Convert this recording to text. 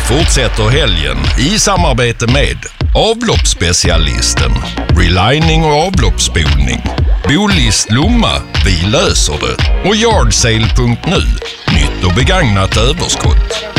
fortsätter helgen i samarbete med avloppsspecialisten, relining och avloppsspolning, Bolist Lomma, vi löser det, och Yardsale.nu, nytt och begagnat överskott.